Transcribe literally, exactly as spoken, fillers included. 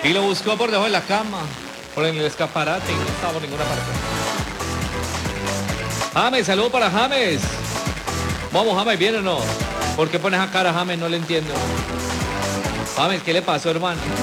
Y lo buscó por debajo de la cama, por el escaparate y no estaba por ninguna parte. James, saludo para James. Vamos, James, ¿viene o no? ¿Por qué pones a cara, James? No le entiendo. James, ¿qué le pasó, hermano?